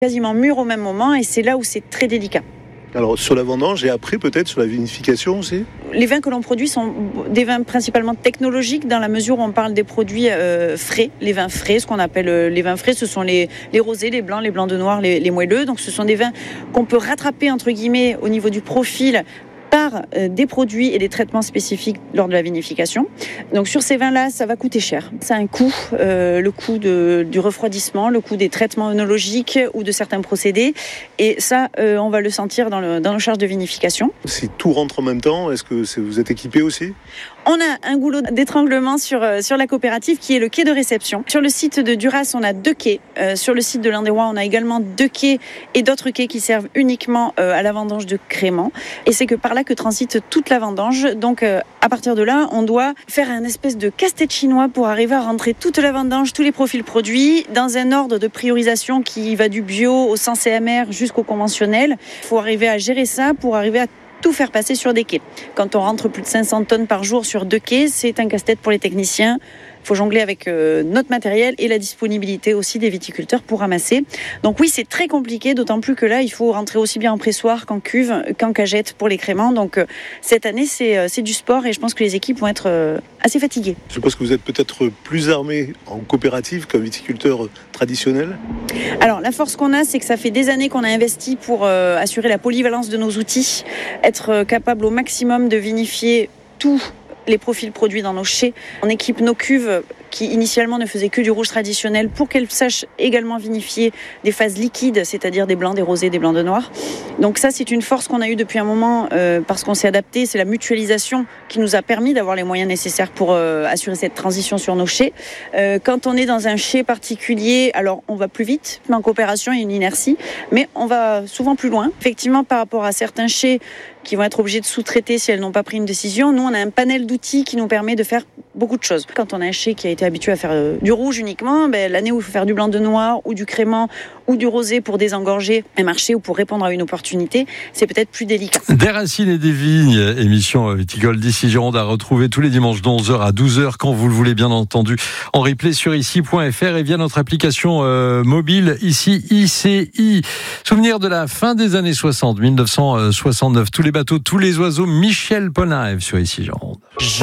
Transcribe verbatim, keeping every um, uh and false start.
quasiment mûrs au même moment et c'est là où c'est très délicat. Alors sur la vendange et après peut-être sur la vinification aussi ? Les vins que l'on produit sont des vins principalement technologiques dans la mesure où on parle des produits euh, frais, les vins frais, ce qu'on appelle euh, les vins frais, ce sont les, les rosés, les blancs, les blancs de noir, les, les moelleux. Donc ce sont des vins qu'on peut rattraper entre guillemets au niveau du profil par euh, des produits et des traitements spécifiques lors de la vinification. Donc sur ces vins-là, ça va coûter cher. Ça a un coût, euh, le coût de, du refroidissement, le coût des traitements œnologiques ou de certains procédés. Et ça, euh, on va le sentir dans, le, dans nos charges de vinification. Si tout rentre en même temps, est-ce que c'est, vous êtes équipé aussi ? On a un goulot d'étranglement sur, euh, sur la coopérative qui est le quai de réception. Sur le site de Duras, on a deux quais. Euh, sur le site de l'Indérois, on a également deux quais et d'autres quais qui servent uniquement euh, à la vendange de créments. Et c'est que par là que transite toute la vendange. Donc euh, à partir de là, on doit faire un espèce de casse-tête chinois pour arriver à rentrer toute la vendange, tous les profils produits, dans un ordre de priorisation qui va du bio au sans C M R jusqu'au conventionnel. Il faut arriver à gérer ça pour arriver à tout faire passer sur des quais. Quand on rentre plus de cinq cents tonnes par jour sur deux quais, c'est un casse-tête pour les techniciens. Il faut jongler avec euh, notre matériel et la disponibilité aussi des viticulteurs pour ramasser. Donc oui, c'est très compliqué, d'autant plus que là, il faut rentrer aussi bien en pressoir qu'en cuve, qu'en cagette pour les créments. Donc euh, cette année, c'est, euh, c'est du sport et je pense que les équipes vont être euh, assez fatiguées. Je suppose que vous êtes peut-être plus armé en coopérative qu'un viticulteur traditionnel ? Alors la force qu'on a, c'est que ça fait des années qu'on a investi pour euh, assurer la polyvalence de nos outils, être euh, capable au maximum de vinifier tout les profils produits dans nos chais. On équipe nos cuves qui initialement ne faisaient que du rouge traditionnel pour qu'elles sachent également vinifier des phases liquides, c'est-à-dire des blancs, des rosés, des blancs de noir. Donc ça, c'est une force qu'on a eue depuis un moment euh, parce qu'on s'est adapté. C'est la mutualisation qui nous a permis d'avoir les moyens nécessaires pour euh, assurer cette transition sur nos chais. Euh, quand on est dans un chai particulier, alors on va plus vite, mais en coopération, il y a une inertie, mais on va souvent plus loin. Effectivement, par rapport à certains chais qui vont être obligés de sous-traiter si elles n'ont pas pris une décision, nous, on a un panel d'outils qui nous permet de faire beaucoup de choses. Quand on a un chai qui a été habitué à faire euh, du rouge uniquement, ben, l'année où il faut faire du blanc de noir ou du crément ou du rosé pour désengorger un marché ou pour répondre à une opportunité, c'est peut-être plus délicat. Des racines et des vignes, émission viticole d'ici Gironde à retrouver tous les dimanches de onze heures à douze heures quand vous le voulez bien entendu en replay sur ici point f r et via notre application euh, mobile ici I C I. Souvenir de la fin des années soixante, dix-neuf cent soixante-neuf, tous les bateaux, tous les oiseaux, Michel Polnareff sur ici Gironde.